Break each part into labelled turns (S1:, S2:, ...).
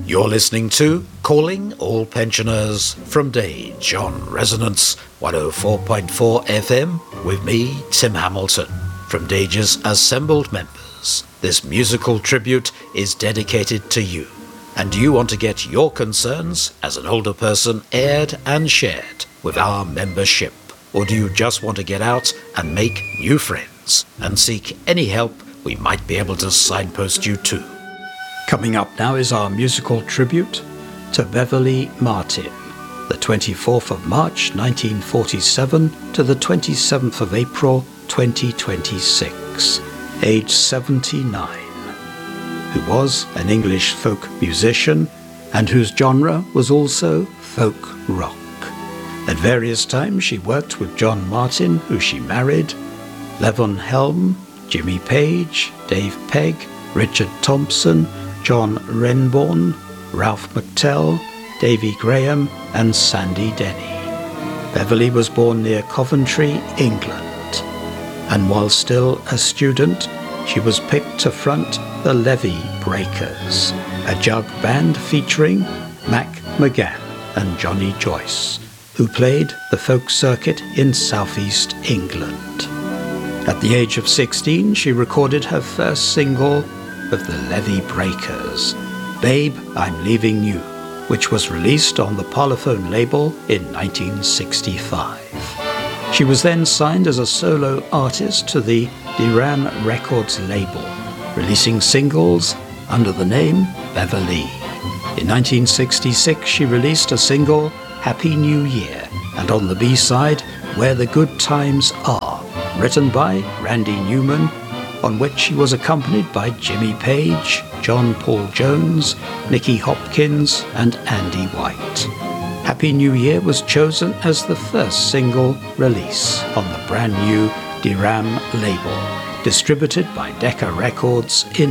S1: You're listening to Calling All Pensioners from Dage on Resonance 104.4 FM with me, Tim Hamilton. From Dage's assembled members, this musical tribute is dedicated to you. And do you want to get your concerns as an older person aired and shared with our membership? Or do you just want to get out and make new friends and seek any help we might be able to signpost you to? Coming up now is our musical tribute to Beverly Martin, the 24th of March 1947 to the 27th of April 2026, age 79, who was an English folk musician and whose genre was also folk rock. At various times she worked with John Martin, who she married, Levon Helm, Jimmy Page, Dave Pegg, Richard Thompson, John Renbourn, Ralph McTell, Davy Graham and Sandy Denny. Beverly was born near Coventry, England, and while still a student, she was picked to front the Levy Breakers, a jug band featuring Mac McGann and Johnny Joyce, who played the folk circuit in southeast England. At the age of 16, she recorded her first single of the Levy Breakers, Babe, I'm Leaving You, which was released on the Parlophone label in 1965. She was then signed as a solo artist to the Deram Records label, releasing singles under the name Beverly. In 1966, she released a single, Happy New Year, and on the B-side, Where the Good Times Are, written by Randy Newman, on which she was accompanied by Jimmy Page, John Paul Jones, Nicky Hopkins and Andy White. Happy New Year was chosen as the first single release on the brand new Deram label, distributed by Decca Records in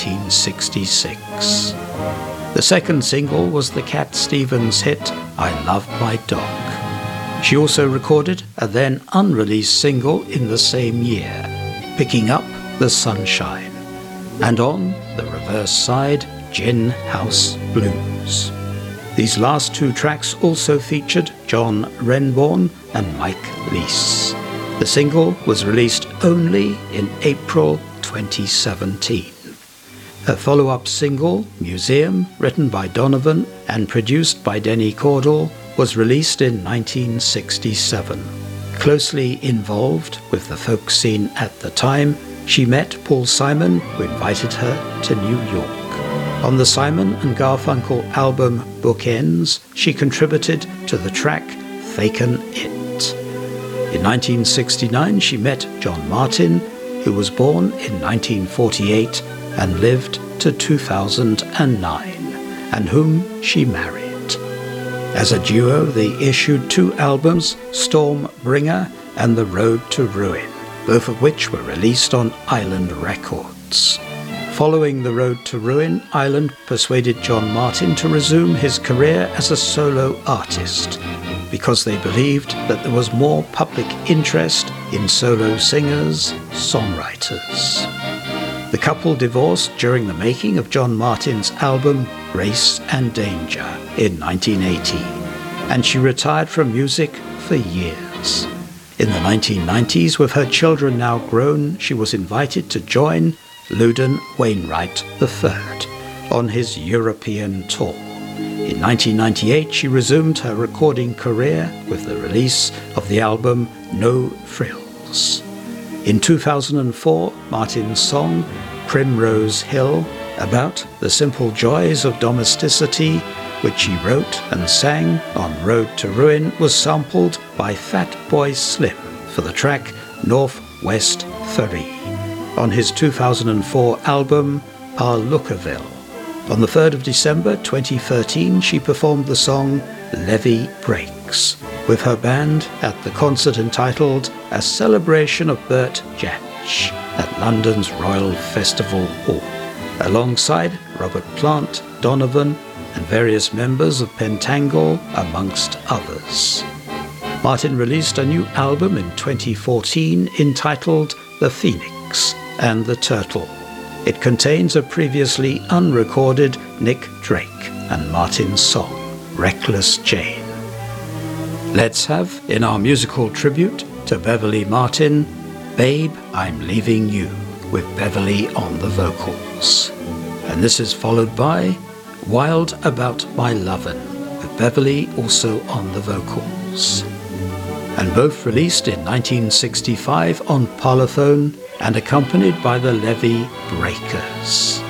S1: 1966. The second single was the Cat Stevens hit, I Love My Dog. She also recorded a then unreleased single in the same year, Picking Up the Sunshine, and on the reverse side, Gin House Blues. These last two tracks also featured John Renbourn and Mike Leese. The single was released only in April 2017. Her follow-up single, Museum, written by Donovan and produced by Denny Cordell, was released in 1967. Closely involved with the folk scene at the time, she met Paul Simon, who invited her to New York. On the Simon and Garfunkel album Bookends, she contributed to the track Fakin' It. In 1969, she met John Martin, who was born in 1948 and lived to 2009, and whom she married. As a duo, they issued two albums, Stormbringer and The Road to Ruin, both of which were released on Island Records. Following The Road to Ruin, Island persuaded John Martin to resume his career as a solo artist because they believed that there was more public interest in solo singers, songwriters. The couple divorced during the making of John Martin's album Race and Danger in 1980, and she retired from music for years. In the 1990s, with her children now grown, she was invited to join Loudon Wainwright III on his European tour. In 1998, she resumed her recording career with the release of the album No Frills. In 2004, Martin's song Primrose Hill, about the simple joys of domesticity, which she wrote and sang on Road to Ruin, was sampled by Fatboy Slim for the track Northwest 3 on his 2004 album Parlookerville. On the 3rd of December 2013, she performed the song Levy Breaks with her band at the concert entitled A Celebration of Bert Jansch at London's Royal Festival Hall, alongside Robert Plant, Donovan, and various members of Pentangle, amongst others. Martin released a new album in 2014 entitled The Phoenix and the Turtle. It contains a previously unrecorded Nick Drake and Martin's song, Reckless Jane. Let's have, in our musical tribute to Beverly Martin, Babe, I'm Leaving You, with Beverly on the vocals. And this is followed by Wild About My Lovin', with Beverly also on the vocals. And both released in 1965 on Parlophone and accompanied by the Levy Breakers.